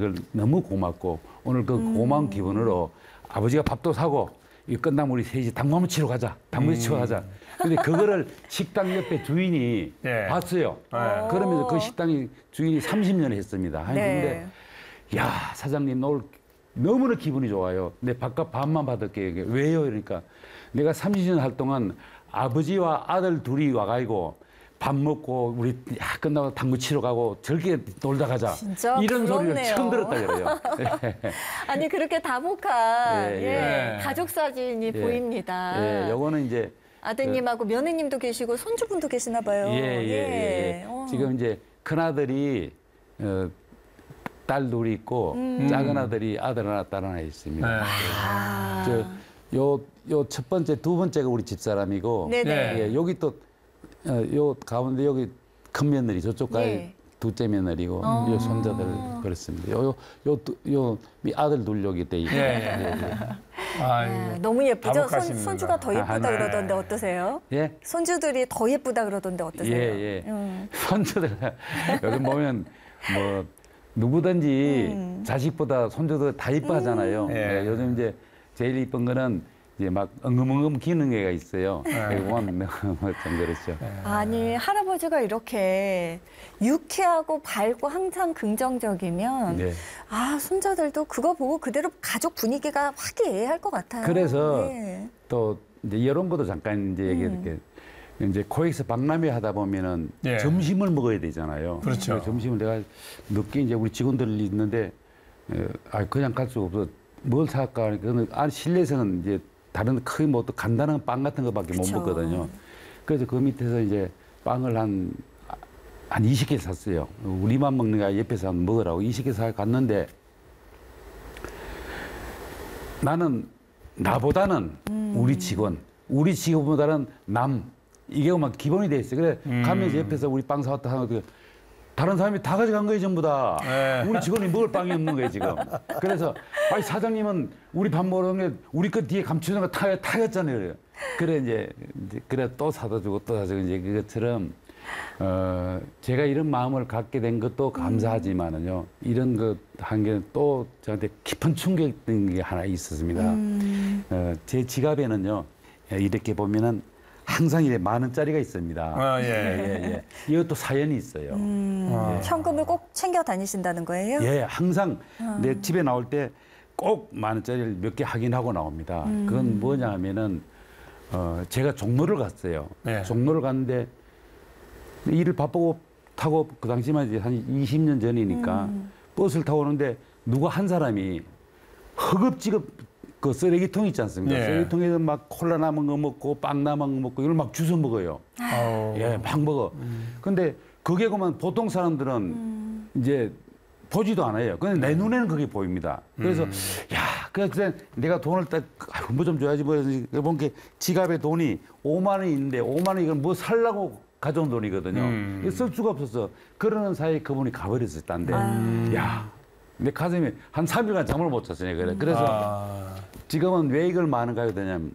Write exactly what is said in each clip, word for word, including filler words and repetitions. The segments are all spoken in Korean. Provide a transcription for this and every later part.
그 너무 고맙고 오늘 그 음. 고마운 기분으로 아버지가 밥도 사고 이 끝나면 우리 셋이 당구 치러 가자. 당구 치러 가자. 근데 그거를 식당 옆에 주인이 예. 봤어요. 네. 그러면서 그 식당이 주인이 삼십 년 했습니다. 네. 근데 야 사장님 오늘 너무나 기분이 좋아요. 근데 밥값 반만 받을게요. 이게 왜요? 이러니까 내가 삼십 년 할 동안 아버지와 아들 둘이 와가지고 밥 먹고 우리 야, 끝나고 당구 치러 가고 저렇게 놀다 가자. 진짜 이런 소리를 부럽네요. 처음 들었다 그래요. 아니 그렇게 다복한 예, 예, 예. 가족 사진이 예. 보입니다. 예, 요거는 이제 아드님하고 며느님도 계시고 손주분도 계시나 봐요. 예, 예, 예. 예. 어. 지금 이제 큰 아들이 어, 딸 둘이 있고 음. 작은 아들이 아들 하나 딸 하나 있습니다. 네. 아. 저 요 요 첫 번째 두 번째가 우리 집 사람이고 네네. 예, 여기 또 어, 요 가운데 여기 큰 며느리 저쪽까지 예. 둘째 며느리고 어. 요 손자들 그렇습니다. 요요요 요 아들 둘 여기 때 있고. 예, 예. 예, 아유. 아, 너무 예쁘죠? 손, 다복하십니다. 손주가 더 예쁘다 아, 네. 그러던데 어떠세요? 예. 예. 손주들이 더 예쁘다 그러던데 어떠세요? 예, 예. 음. 손주들 요즘 보면 뭐 누구든지 음. 자식보다 손주들 다 이뻐하잖아요. 음. 예, 예. 요즘 이제 제일 이쁜 거는 이제 막 엉금엉금 기는 애가 있어요. 예. 그건 좀 그렇죠. 아니 할아버지가 이렇게 유쾌하고 밝고 항상 긍정적이면 네. 아 손자들도 그거 보고 그대로 가족 분위기가 화기애애할 것 같아요. 그래서 예. 또 이제 이런 것도 잠깐 이제 얘기할게. 이제 코엑스 박람회 하다 보면은 예. 점심을 먹어야 되잖아요. 그렇죠. 그래서 점심을 내가 늦게 이제 우리 직원들이 있는데 어, 아 그냥 갈 수가 없어. 뭘 사갈까 하니까 그는 안 실내에서는 이제 다른 크게 뭐 또 간단한 빵 같은 거밖에 그쵸. 못 먹거든요. 그래서 그 밑에서 이제 빵을 한 한 이십 개 샀어요. 우리만 먹는 게 아니라 옆에서 한번 먹으라고 이십 개 사 갔는데 나는 나보다는 음. 우리 직원, 우리 직원보다는 남 이게 막 기본이 돼 있어요. 그래 음. 가면서 옆에서 우리 빵 사왔다 하는 거 다른 사람이 다 가져간 거예요 전부 다. 네. 우리 직원이 먹을 빵이 없는 거예요 지금. 그래서 아니 사장님은 우리 밥 먹는 게 우리 거 뒤에 감추는 거 타, 타였잖아요. 그래요. 그래 이제, 이제 그래 또 사다 주고 또 사다 주고 이제 그것처럼 어 제가 이런 마음을 갖게 된 것도 감사하지만은요 이런 것 한 게 또 저한테 깊은 충격된 게 하나 있었습니다. 음. 어, 제 지갑에는요 이렇게 보면은 항상 이래 만 원짜리가 있습니다. 아, 예. 예, 예. 이것도 사연이 있어요. 음, 아. 현금을 꼭 챙겨 다니신다는 거예요? 예, 항상 내 집에 나올 때 꼭 만 원짜리를 몇 개 확인하고 나옵니다. 그건 뭐냐 하면은 어, 제가 종로를 갔어요. 네. 종로를 갔는데 일을 바쁘고 타고 그 당시만 이제 한 이십 년 전이니까 버스를 타고 오는데 누가 한 사람이 허겁지겁 그 쓰레기통 있지 않습니까? 네. 쓰레기통에서 막 콜라 남은 거 먹고 빵 남은 거 먹고 이걸 막 주워 먹어요. 아우. 예, 막 먹어. 근데 그게 그만 보통 사람들은 이제 보지도 않아요. 근데 내 눈에는 그게 보입니다. 그래서 야, 그래서 내가 돈을 딱 뭐 좀 줘야지 뭐 보니까 지갑에 돈이 오만 원이 있는데 오만 원 이건 뭐 살라고 가져온 돈이거든요. 음. 이거 쓸 수가 없었어. 그러는 사이에 그분이 가버렸을 딴데. 야, 내 가슴에 한 삼 일간 잠을 못 잤어요. 그래. 그래서 아. 지금은 왜 이걸 많은 가게 되냐면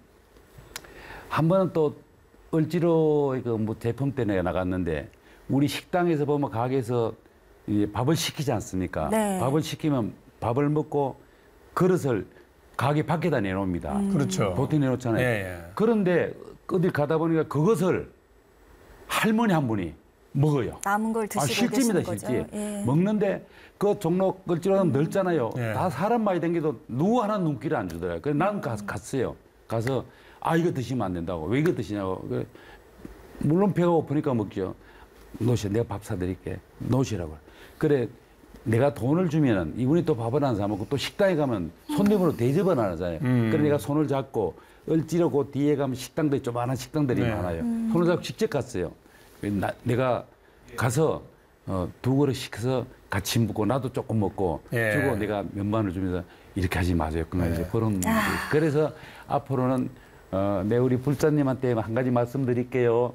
한 번은 또 을지로 그뭐 제품 때문에 나갔는데 우리 식당에서 보면 가게에서 이 밥을 시키지 않습니까? 네. 밥을 시키면 밥을 먹고 그릇을 가게 밖에다 내놓습니다. 그렇죠. 보통 내놓잖아요. 예, 예. 그런데 어딜 가다 보니까 그것을 할머니 한 분이 먹어요. 남은 걸 아, 드시고 실제입니다, 계시는 거죠? 실제. 예. 먹는데 그 종로 을지로는 넓잖아요. 예. 다 사람 많이 댕겨도 누구 하나 눈길을 안 주더라고요. 그래서 난 가, 갔어요. 가서 아 이거 드시면 안 된다고. 왜 이거 드시냐고. 그래, 물론 배가 고프니까 먹죠. 노시 내가 밥 사드릴게. 노시라고. 그래 내가 돈을 주면은 이분이 또 밥을 안 사 먹고 또 식당에 가면 손님으로 대접을 안 하잖아요. 음. 그래 내가 손을 잡고 을지로 그 뒤에 가면 식당들이 조그마한 식당들이 네. 많아요. 손을 잡고 직접 갔어요. 나, 내가 가서 어, 두 그릇 시켜서 같이 먹고 나도 조금 먹고 예. 주고 내가 몇만 원을 주면서 이렇게 하지 마세요. 그냥 이제 그런 그래서 앞으로는 어, 내 우리 불자님한테 한 가지 말씀드릴게요.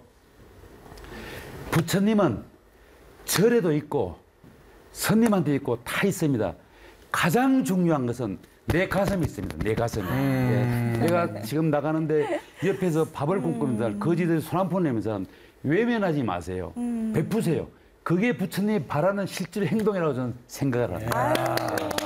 부처님은 절에도 있고 스님한테 있고 다 있습니다. 가장 중요한 것은 내 가슴이 있습니다. 내 가슴이. 음. 예. 내가 지금 나가는데 옆에서 밥을 굶고면서 거지들 손 한 푼 내면서 외면하지 마세요. 베푸세요. 그게 부처님이 바라는 실질 행동이라고 저는 생각을 합니다. 아유.